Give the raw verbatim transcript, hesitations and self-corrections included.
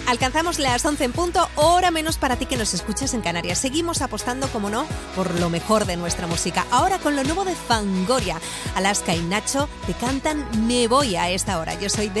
Alcanzamos las once en punto, hora menos para ti que nos escuchas en Canarias. Seguimos apostando, como no, por lo mejor de nuestra música. Ahora con lo nuevo de Fangoria. Alaska y Nacho te cantan Me Voy a esta hora. Yo soy de